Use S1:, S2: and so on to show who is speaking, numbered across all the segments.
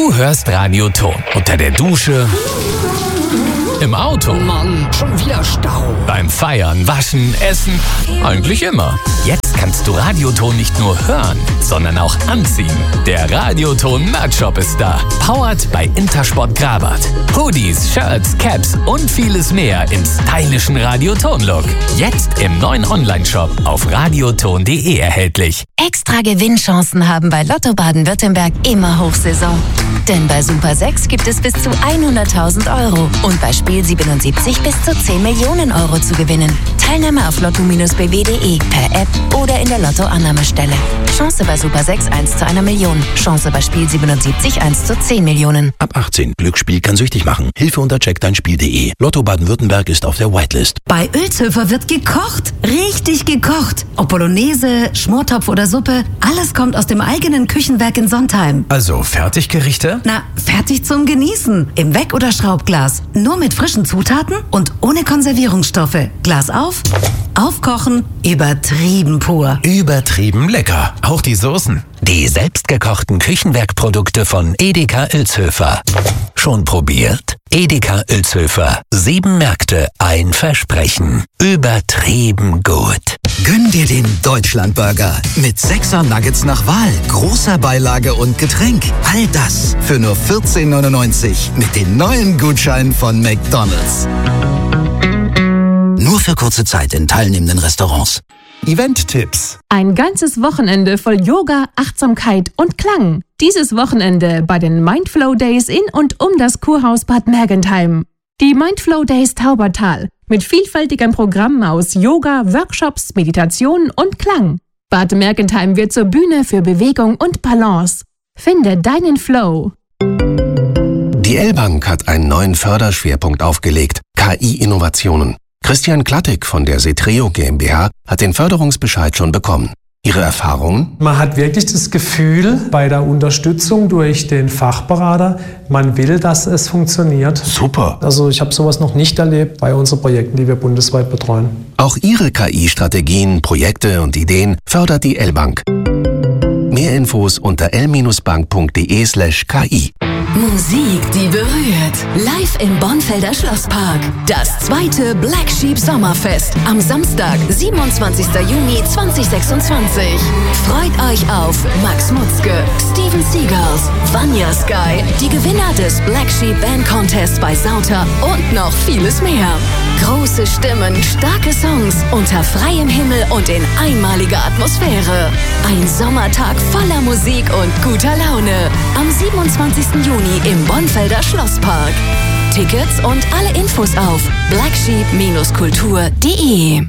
S1: Du hörst Radio Ton unter der Dusche, im Auto,
S2: Mann, schon wieder Stau.
S1: beim Feiern, Waschen, Essen, eigentlich immer. Jetzt kannst du Radio Ton nicht nur hören, sondern auch anziehen. Der Radio Ton Merch-Shop ist da. Powered by Intersport Grabat. Hoodies, Shirts, Caps und vieles mehr im stylischen Radio Ton-Look. Jetzt im neuen Online-Shop auf radioton.de erhältlich.
S3: Extra Gewinnchancen haben bei Lotto Baden-Württemberg immer Hochsaison. Denn bei Super 6 gibt es bis zu 100.000 € und bei Spiel 77 bis zu 10 Millionen € zu gewinnen. Teilnahme auf lotto-bw.de, per App oder in der Lotto-Annahmestelle. Chance bei Super 6 1 zu 1 Million. Chance bei Spiel 77 1 zu 10 Millionen.
S4: Ab 18. Glücksspiel kann süchtig machen. Hilfe unter checkdeinspiel.de. Lotto Baden-Württemberg ist auf der Whitelist.
S5: Bei Ölzhöfer wird gekocht. Richtig gekocht. Ob Bolognese, Schmortopf oder Suppe, alles kommt aus dem eigenen Küchenwerk in Sontheim.
S6: Also Fertiggerichte?
S5: Na, fertig zum Genießen. Im Weg- oder Schraubglas. Nur mit frischen Zutaten und ohne Konservierungsstoffe. Glas auf, aufkochen, übertrieben pur.
S6: Übertrieben lecker. Auch die Soßen.
S7: Die selbstgekochten Küchenwerkprodukte von Edeka Ilzhöfer. Schon probiert? Edeka Ilzhöfer. 7 Märkte, ein Versprechen. Übertrieben gut.
S8: Gönn dir den Deutschlandburger mit 6er Nuggets nach Wahl, großer Beilage und Getränk. All das für nur 14,99 mit den neuen Gutscheinen von McDonald's. Nur für kurze Zeit in teilnehmenden Restaurants.
S6: Event-Tipps.
S9: Ein ganzes Wochenende voll Yoga, Achtsamkeit und Klang. Dieses Wochenende bei den Mindflow Days in und um das Kurhaus Bad Mergentheim. Die Mindflow Days Taubertal mit vielfältigem Programm aus Yoga, Workshops, Meditation und Klang. Bad Mergentheim wird zur Bühne für Bewegung und Balance. Finde deinen Flow.
S10: Die L-Bank hat einen neuen Förderschwerpunkt aufgelegt: KI-Innovationen. Christian Klattig von der Setreo GmbH hat den Förderungsbescheid schon bekommen. Ihre Erfahrungen?
S11: Man hat wirklich das Gefühl bei der Unterstützung durch den Fachberater, man will, dass es funktioniert.
S10: Super.
S11: Also ich habe sowas noch nicht erlebt bei unseren Projekten, die wir bundesweit betreuen.
S10: Auch Ihre KI-Strategien, Projekte und Ideen fördert die L-Bank. Mehr Infos unter l-bank.de/ki.
S5: Musik, die berührt. Live im Bonfelder Schlosspark. Das 2. Black Sheep Sommerfest am Samstag, 27. Juni 2026. Freut euch auf Max Mutzke, Steven Seagulls, Vanya Sky, die Gewinner des Black Sheep Band Contest bei Sauter und noch vieles mehr. Große Stimmen, starke Songs, unter freiem Himmel und in einmaliger Atmosphäre. Ein Sommertag voller Musik und guter Laune. Am 27. Juni im Bonfelder Schlosspark. Tickets und alle Infos auf blacksheep-kultur.de.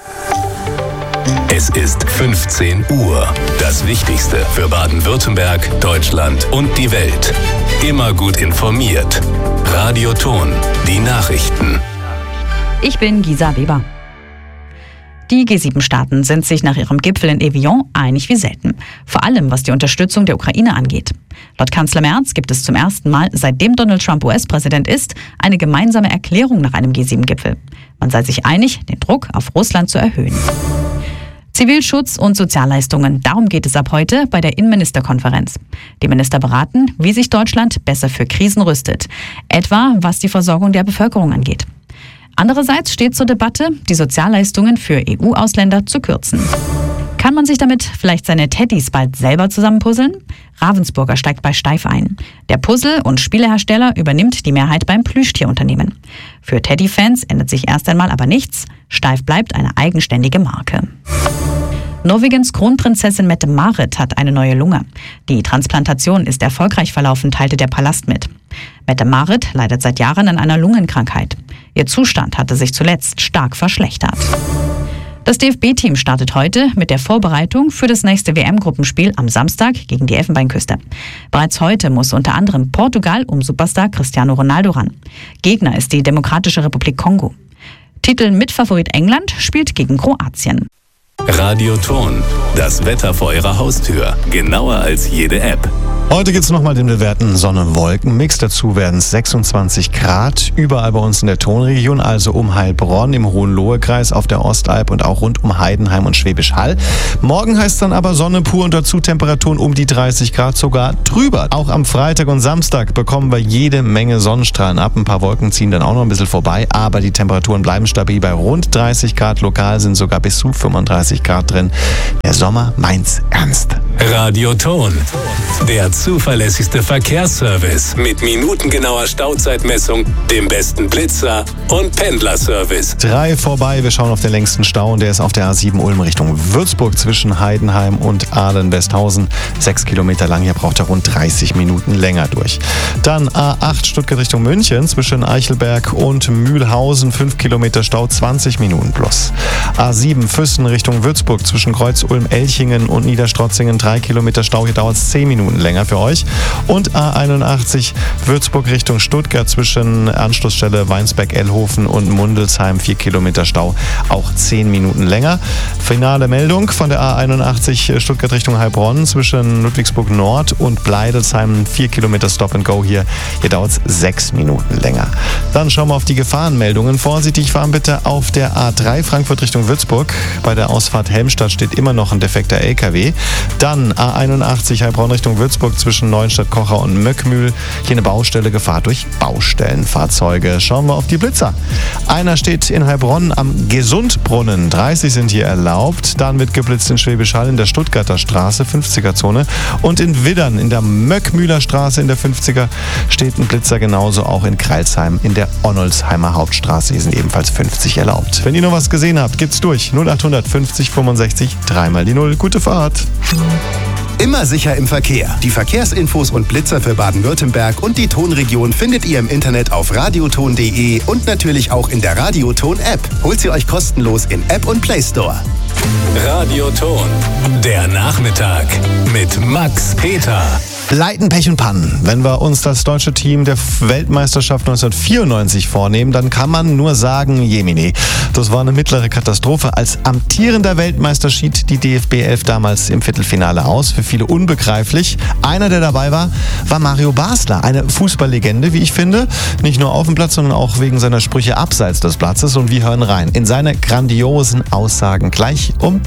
S1: Es ist 15 Uhr. Das Wichtigste für Baden-Württemberg, Deutschland und die Welt. Immer gut informiert. Radio Ton, die Nachrichten.
S12: Ich bin Gisa Weber. Die G7-Staaten sind sich nach ihrem Gipfel in Evian einig wie selten. Vor allem, was die Unterstützung der Ukraine angeht. Laut Kanzler Merz gibt es zum ersten Mal, seitdem Donald Trump US-Präsident ist, eine gemeinsame Erklärung nach einem G7-Gipfel. Man sei sich einig, den Druck auf Russland zu erhöhen. Zivilschutz und Sozialleistungen, darum geht es ab heute bei der Innenministerkonferenz. Die Minister beraten, wie sich Deutschland besser für Krisen rüstet. Etwa, was die Versorgung der Bevölkerung angeht. Andererseits steht zur Debatte, die Sozialleistungen für EU-Ausländer zu kürzen. Kann man sich damit vielleicht seine Teddys bald selber zusammenpuzzeln? Ravensburger steigt bei Steif ein. Der Puzzle- und Spielehersteller übernimmt die Mehrheit beim Plüschtierunternehmen. Für Teddy-Fans ändert sich erst einmal aber nichts. Steif bleibt eine eigenständige Marke. Norwegens Kronprinzessin Mette-Marit hat eine neue Lunge. Die Transplantation ist erfolgreich verlaufen, teilte der Palast mit. Mette-Marit leidet seit Jahren an einer Lungenkrankheit. Ihr Zustand hatte sich zuletzt stark verschlechtert. Das DFB-Team startet heute mit der Vorbereitung für das nächste WM-Gruppenspiel am Samstag gegen die Elfenbeinküste. Bereits heute muss unter anderem Portugal um Superstar Cristiano Ronaldo ran. Gegner ist die Demokratische Republik Kongo. Titelmitfavorit England spielt gegen Kroatien.
S1: Radio Ton, das Wetter vor Ihrer Haustür. Genauer als jede App.
S13: Heute gibt es nochmal den bewährten Sonne-Wolken-Mix. Dazu werden es 26 Grad überall bei uns in der Tonregion, also um Heilbronn, im Hohenlohe-Kreis, auf der Ostalb und auch rund um Heidenheim und Schwäbisch Hall. Morgen heißt dann aber Sonne pur und dazu Temperaturen um die 30 Grad, sogar drüber. Auch am Freitag und Samstag bekommen wir jede Menge Sonnenstrahlen ab. Ein paar Wolken ziehen dann auch noch ein bisschen vorbei, aber die Temperaturen bleiben stabil bei rund 30 Grad. Lokal sind sogar bis zu 35 Grad drin. Der Sommer meint's ernst.
S1: Radioton, der zuverlässigste Verkehrsservice mit minutengenauer Stauzeitmessung, dem besten Blitzer und Pendlerservice.
S13: 3 vorbei, wir schauen auf den längsten Stau und der ist auf der A7 Ulm Richtung Würzburg zwischen Heidenheim und Ahlen-Westhausen. 6 Kilometer lang, hier braucht er rund 30 Minuten länger durch. Dann A8 Stuttgart Richtung München zwischen Eichelberg und Mühlhausen, 5 Kilometer Stau, 20 Minuten plus. A7 Füssen Richtung Würzburg zwischen Kreuz-Ulm-Elchingen und Niederstrotzingen, 3 Kilometer Stau, hier dauert es 10 Minuten länger für euch. Und A81 Würzburg Richtung Stuttgart zwischen Anschlussstelle Weinsberg-Ellhofen und Mundelsheim, 4 Kilometer Stau, auch 10 Minuten länger. Finale Meldung von der A81 Stuttgart Richtung Heilbronn zwischen Ludwigsburg Nord und Bleidelsheim, 4 Kilometer Stop and Go hier. Hier dauert es 6 Minuten länger. Dann schauen wir auf die Gefahrenmeldungen. Vorsichtig fahren bitte auf der A3 Frankfurt Richtung Würzburg. Bei der Ausfahrt Helmstadt steht immer noch ein defekter LKW. Dann A81 Heilbronn Richtung Würzburg zwischen Neuenstadt-Kocher und Möckmühl. Hier eine Baustelle, Gefahr durch Baustellenfahrzeuge. Schauen wir auf die Blitzer. Einer steht in Heilbronn am Gesundbrunnen. 30 sind hier erlaubt. Dann wird geblitzt in Schwäbisch Hall in der Stuttgarter Straße, 50er-Zone. Und in Widdern in der Möckmühler Straße in der 50er steht ein Blitzer, genauso auch in Kreilsheim in der Onnolsheimer Hauptstraße. Hier sind ebenfalls 50 erlaubt. Wenn ihr noch was gesehen habt, gibt's durch. 0800 50 65 3 mal die 0. Gute Fahrt.
S10: Immer sicher im Verkehr. Die Verkehrsinfos und Blitzer für Baden-Württemberg und die Tonregion findet ihr im Internet auf radioton.de und natürlich auch in der Radioton-App. Holt sie euch kostenlos in App und Play Store.
S1: Radioton, der Nachmittag mit Max Peter.
S13: Leiden, Pech und Pannen. Wenn wir uns das deutsche Team der Weltmeisterschaft 1994 vornehmen, dann kann man nur sagen, Jemine. Das war eine mittlere Katastrophe. Als amtierender Weltmeister schied die DFB 11 damals im Viertelfinale aus. Für viele unbegreiflich. Einer, der dabei war Mario Basler. Eine Fußballlegende, wie ich finde. Nicht nur auf dem Platz, sondern auch wegen seiner Sprüche abseits des Platzes. Und wir hören rein in seine grandiosen Aussagen gleich um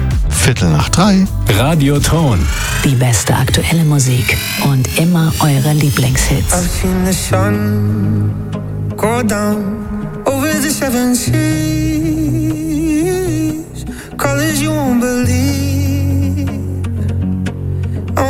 S13: 2:45.
S1: Radioton.
S5: Die beste aktuelle Musik und immer eure Lieblingshits.
S14: I've seen the sun go down over the 7 seas, colors you won't believe.